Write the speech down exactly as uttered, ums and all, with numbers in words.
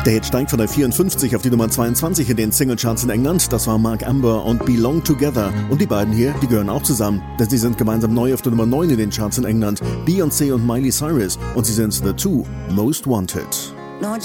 Der Hit steigt von der vierundfünfzig auf die Nummer zweiundzwanzig in den Singlecharts in England. Das war Mark Amber und Belong Together. Und die beiden hier, die gehören auch zusammen, denn sie sind gemeinsam neu auf der Nummer neun in den Charts in England. Beyoncé und Miley Cyrus. Und sie sind The Two Most Wanted. No